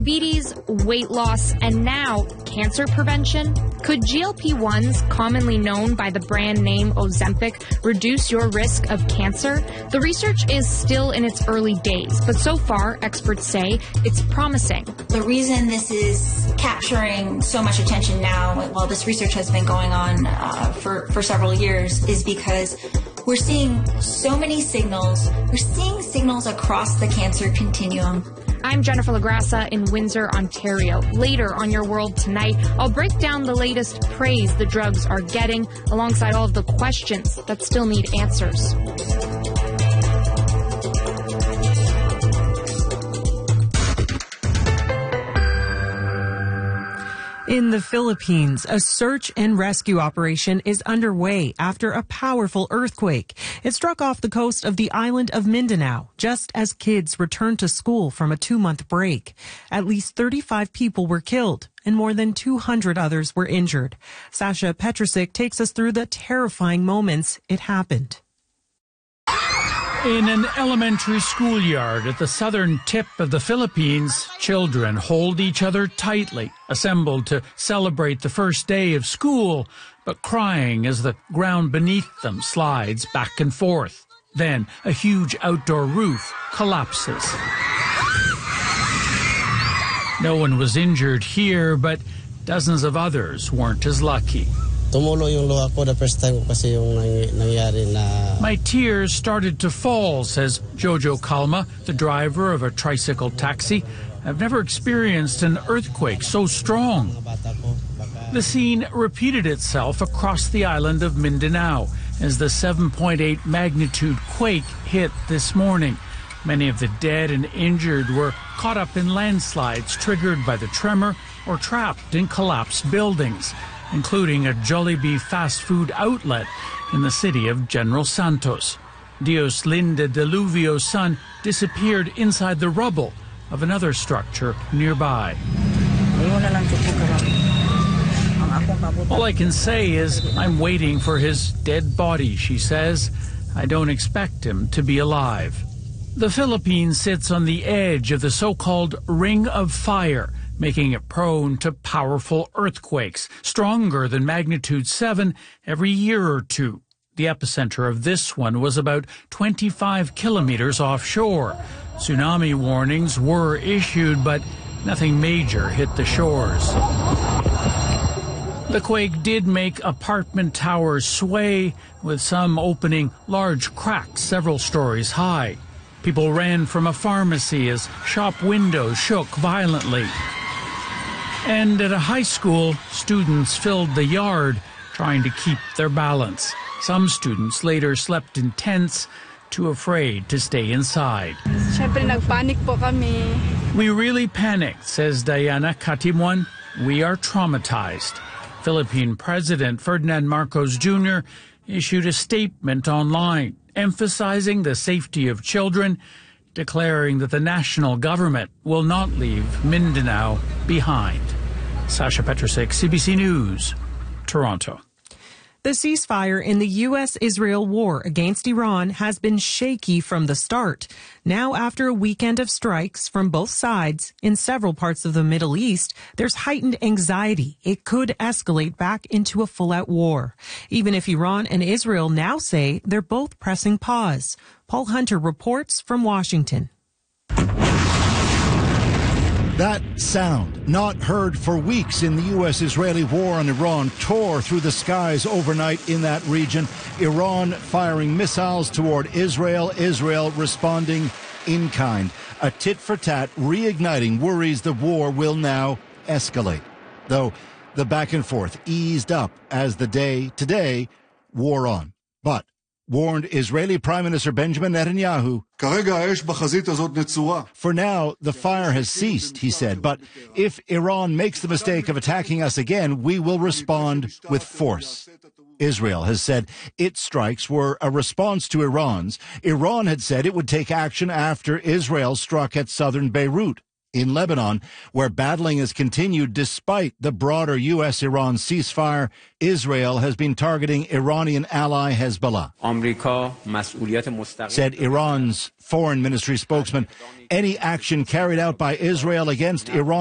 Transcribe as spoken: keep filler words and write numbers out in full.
Diabetes, weight loss, and now cancer prevention? Could G L P ones, commonly known by the brand name Ozempic, reduce your risk of cancer? The research is still in its early days, but so far, experts say it's promising. The reason this is capturing so much attention now, while this research has been going on uh, for, for several years, is because we're seeing so many signals. We're seeing signals across the cancer continuum. I'm Jennifer LaGrassa in Windsor, Ontario. Later on Your World Tonight, I'll break down the latest praise the drugs are getting alongside all of the questions that still need answers. In the Philippines, a search and rescue operation is underway after a powerful earthquake. It struck off the coast of the island of Mindanao just as kids returned to school from a two-month break. At least thirty-five people were killed and more than two hundred others were injured. Sasha Petrusik takes us through the terrifying moments it happened. In an elementary schoolyard at the southern tip of the Philippines, children hold each other tightly, assembled to celebrate the first day of school, but crying as the ground beneath them slides back and forth. Then a huge outdoor roof collapses. No one was injured here, but dozens of others weren't as lucky. Tumulo yung luha ko the first time ko kasi yung nangyari na... My tears started to fall, says Jojo Calma, the driver of a tricycle taxi. I've never experienced an earthquake so strong. The scene repeated itself across the island of Mindanao as the seven point eight magnitude quake hit this morning. Many of the dead and injured were caught up in landslides triggered by the tremor or trapped in collapsed buildings, including a Jollibee fast food outlet in the city of General Santos. Dios Linda Deluvio's son disappeared inside the rubble of another structure nearby. All I can say is I'm waiting for his dead body, she says. I don't expect him to be alive. The Philippines sits on the edge of the so-called Ring of Fire, making it prone to powerful earthquakes, stronger than magnitude seven every year or two. The epicenter of this one was about twenty-five kilometers offshore. Tsunami warnings were issued, but nothing major hit the shores. The quake did make apartment towers sway, with some opening large cracks several stories high. People ran from a pharmacy as shop windows shook violently. And at a high school, students filled the yard trying to keep their balance. Some students later slept in tents, too afraid to stay inside. Siyempre, nagpanic po kami. We really panicked, says Diana Katimuan. We are traumatized. Philippine President Ferdinand Marcos Junior issued a statement online emphasizing the safety of children, declaring that the national government will not leave Mindanao behind. Sasha Petrusik, C B C News, Toronto. The ceasefire in the U S Israel war against Iran has been shaky from the start. Now, after a weekend of strikes from both sides in several parts of the Middle East, there's heightened anxiety. It could escalate back into a full-out war, even if Iran and Israel now say they're both pressing pause. Paul Hunter reports from Washington. That sound, not heard for weeks in the U S-Israeli war on Iran, tore through the skies overnight in that region. Iran firing missiles toward Israel, Israel responding in kind. A tit-for-tat reigniting worries the war will now escalate. Though the back and forth eased up as the day today wore on. But warned Israeli Prime Minister Benjamin Netanyahu, for now, the fire has ceased, he said, but if Iran makes the mistake of attacking us again, we will respond with force. Israel has said its strikes were a response to Iran's. Iran had said it would take action after Israel struck at southern Beirut. In Lebanon, where battling has continued despite the broader U S Iran ceasefire, Israel has been targeting Iranian ally Hezbollah. Said Iran's foreign ministry spokesman, any action carried out by Israel against Iran